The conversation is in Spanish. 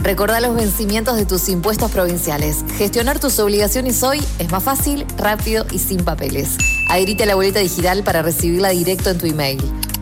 Recordá los vencimientos de tus impuestos provinciales. Gestionar tus obligaciones hoy es más fácil, rápido y sin papeles. Adherite a la boleta digital para recibirla directo en tu email.